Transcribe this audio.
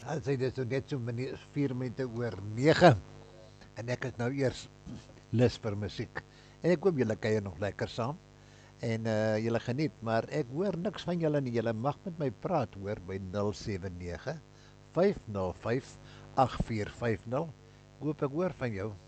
Hy sê dit is so net so 4 minute oor 9 en ek is nou eers lus vir musiek. En ek hoop julle kuier nog lekker saam en julle geniet, maar ek hoor niks van julle nie. Julle mag met my praat hoor by 079 505 8450. Hoop ek hoor van jou.